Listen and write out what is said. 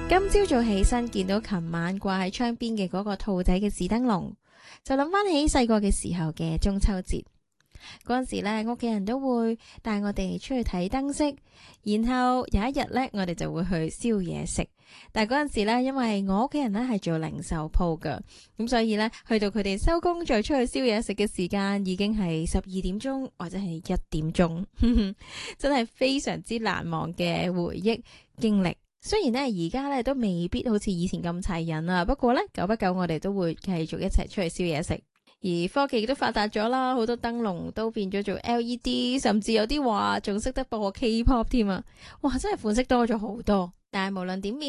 今朝早起身見到琴晚掛喺窗邊嘅嗰個兔仔嘅紙燈籠，就諗翻起細個嘅時候嘅中秋節。嗰陣時咧，屋企人都會帶我哋出去睇燈飾，然後有一日咧，我哋就會去燒嘢食。但係嗰陣時咧，因為我屋企人咧係做零售鋪噶，咁所以咧去到佢哋收工再出去燒嘢食嘅時間，已經係12點鐘或者係1點鐘，真係非常之難忘嘅回憶經歷。雖然咧而家咧都未必好似以前咁齊人啦，不過咧久不久我哋都會繼續一齊出去燒嘢食。而科技亦都發達咗啦，好多燈籠都變咗做 LED， 甚至有啲話仲識得播 K-pop 添啊！哇，真係款式多咗好多。但係無論點